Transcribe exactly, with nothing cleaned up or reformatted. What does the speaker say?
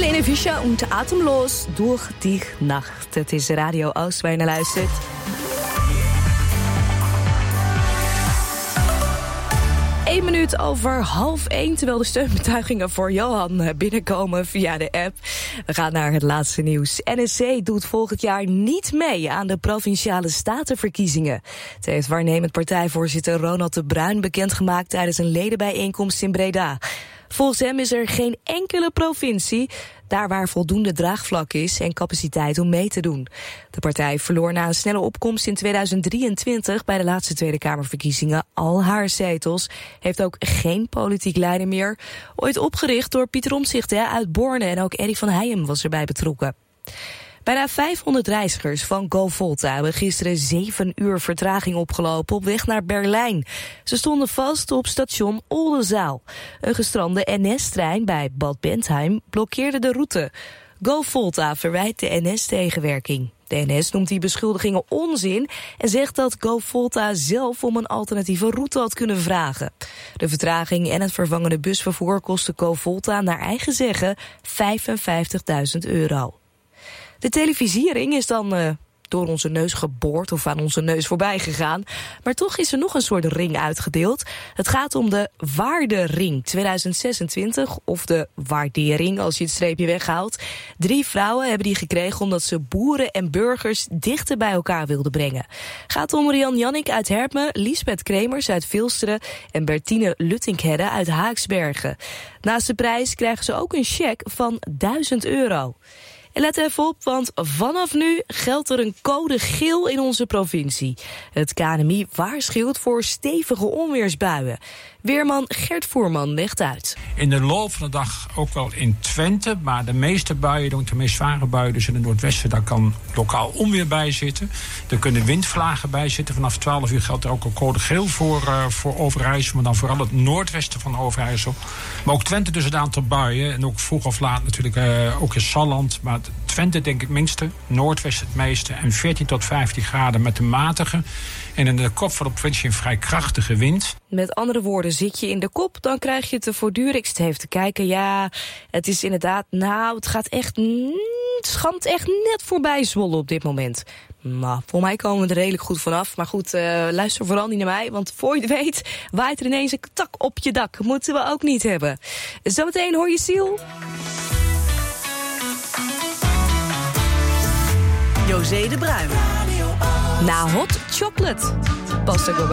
Helene Fischer und Atemlos durch die Nacht. Het is Radio Oost waar je naar luistert. Eén minuut over half één, terwijl de steunbetuigingen voor Johan binnenkomen via de app. We gaan naar het laatste nieuws. N S C doet volgend jaar niet mee aan de Provinciale Statenverkiezingen. Het heeft waarnemend partijvoorzitter Ronald de Bruin bekendgemaakt tijdens een ledenbijeenkomst in Breda. Volgens hem is er geen enkele provincie daar waar voldoende draagvlak is en capaciteit om mee te doen. De partij verloor na een snelle opkomst in tweeduizend drieëntwintig bij de laatste Tweede Kamerverkiezingen al haar zetels. Heeft ook geen politiek leider meer. Ooit opgericht door Pieter Omtzigt uit Borne en ook Eddy van Heijem was erbij betrokken. Bijna vijfhonderd reizigers van GoVolta hebben gisteren zeven uur vertraging opgelopen op weg naar Berlijn. Ze stonden vast op station Oldenzaal. Een gestrande N S-trein bij Bad Bentheim blokkeerde de route. GoVolta verwijt de N S tegenwerking. De N S noemt die beschuldigingen onzin en zegt dat GoVolta zelf om een alternatieve route had kunnen vragen. De vertraging en het vervangende busvervoer kostte GoVolta naar eigen zeggen vijfenvijftigduizend euro. De televisiering is dan uh, door onze neus geboord of aan onze neus voorbij gegaan. Maar toch is er nog een soort ring uitgedeeld. Het gaat om de Waardering tweeduizend zesentwintig of de waardering als je het streepje weghaalt. Drie vrouwen hebben die gekregen omdat ze boeren en burgers dichter bij elkaar wilden brengen. Gaat om Rian Jannik uit Herpen, Liesbeth Kremers uit Vilsteren en Bertine Luttinghedde uit Haaksbergen. Naast de prijs krijgen ze ook een cheque van duizend euro. En let even op, want vanaf nu geldt er een code geel in onze provincie. Het K N M I waarschuwt voor stevige onweersbuien. Weerman Gert Voerman legt uit. In de loop van de dag ook wel in Twente, maar de meeste buien, de meest zware buien, dus in het noordwesten, daar kan lokaal onweer bij zitten. Er kunnen windvlagen bij zitten. Vanaf twaalf uur geldt er ook een code geel voor, uh, voor Overijssel, maar dan vooral het noordwesten van Overijssel. Maar ook Twente dus een aantal buien. En ook vroeg of laat natuurlijk uh, ook in Salland. Maar Twente denk ik het minste, Noordwesten het meeste. En veertien tot vijftien graden met een matige. En in de kop van de provincie een vrij krachtige wind. Met andere woorden, zit je in de kop, dan krijg je het te voortdurend. Ik zit even te kijken, ja, het is inderdaad, nou, het gaat echt, het schampt echt net voorbij Zwolle op dit moment. Nou, voor mij komen we er redelijk goed vanaf. Maar goed, uh, luister vooral niet naar mij, want voor je het weet waait er ineens een tak op je dak. Moeten we ook niet hebben. Zometeen hoor je Ziel. José de Bruin. Na Hot Chocolate. Past er